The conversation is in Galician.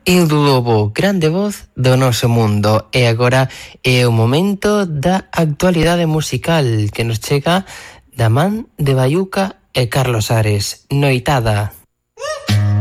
El Lobo, grande voz do noso mundo. E agora é o momento da actualidade musical que nos chega da man de Baiuca e Carlos Ares. Noitada.